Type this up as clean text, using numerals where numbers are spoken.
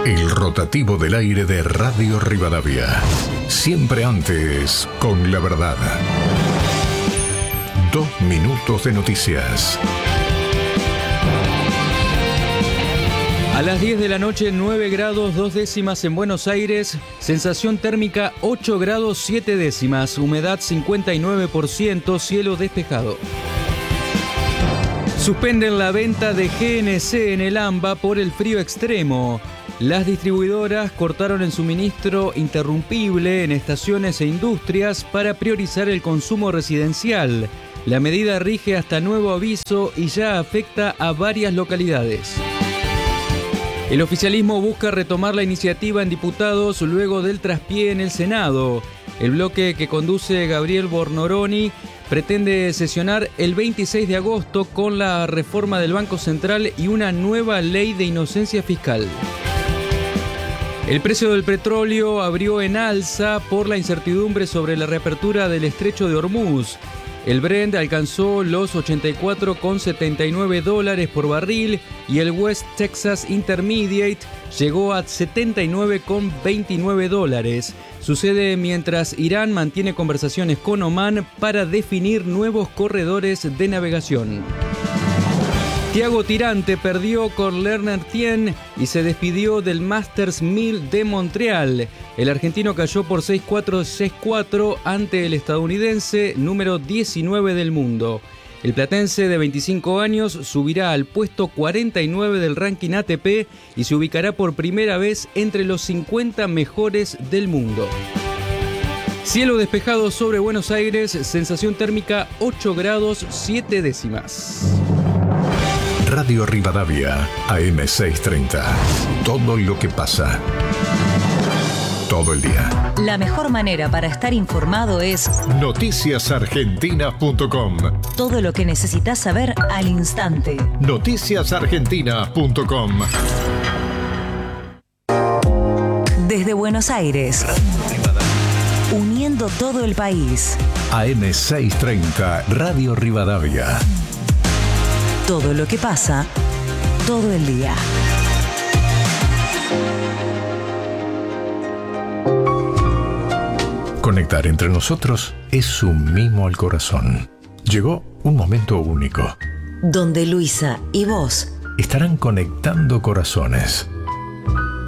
El rotativo del aire de Radio Rivadavia. Siempre antes, con la verdad. 2 minutos de noticias. A las 10 de la noche, 9 grados 2 décimas en Buenos Aires, sensación térmica 8 grados 7 décimas, humedad 59%, cielo despejado. Suspenden la venta de GNC en el AMBA por el frío extremo. Las distribuidoras cortaron el suministro interrumpible en estaciones e industrias para priorizar el consumo residencial. La medida rige hasta nuevo aviso y ya afecta a varias localidades. El oficialismo busca retomar la iniciativa en diputados luego del traspié en el Senado. El bloque que conduce Gabriel Bornoroni pretende sesionar el 26 de agosto con la reforma del Banco Central y una nueva ley de inocencia fiscal. El precio del petróleo abrió en alza por la incertidumbre sobre la reapertura del estrecho de Hormuz. El Brent alcanzó los $84,79 por barril y el West Texas Intermediate llegó a $79,29. Sucede mientras Irán mantiene conversaciones con Omán para definir nuevos corredores de navegación. Thiago Tirante perdió con Lerner Tien y se despidió del Masters 1000 de Montreal. El argentino cayó por 6-4, 6-4 ante el estadounidense número 19 del mundo. El platense de 25 años subirá al puesto 49 del ranking ATP y se ubicará por primera vez entre los 50 mejores del mundo. Cielo despejado sobre Buenos Aires, sensación térmica 8 grados 7 décimas. Radio Rivadavia, AM630. Todo lo que pasa. Todo el día. La mejor manera para estar informado es noticiasargentinas.com. Todo lo que necesitas saber al instante. Noticiasargentinas.com. Desde Buenos Aires. Uniendo todo el país. AM630, Radio Rivadavia. Todo lo que pasa, todo el día. Conectar entre nosotros es un mimo al corazón. Llegó un momento único. Donde Luisa y vos estarán conectando corazones.